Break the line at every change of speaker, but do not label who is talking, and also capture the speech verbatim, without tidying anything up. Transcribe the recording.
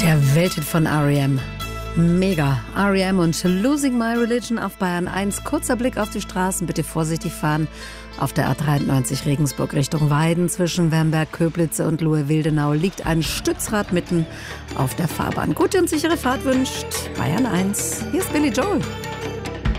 Der Welthit von R E M. Mega. R E M und Losing My Religion auf Bayern eins. Kurzer Blick auf die Straßen. Bitte vorsichtig fahren. Auf der A dreiundneunzig Regensburg Richtung Weiden zwischen Wernberg, Köblitze und Lohe-Wildenau liegt ein Stützrad mitten auf der Fahrbahn. Gute und sichere Fahrt wünscht Bayern eins. Hier ist Billy Joel.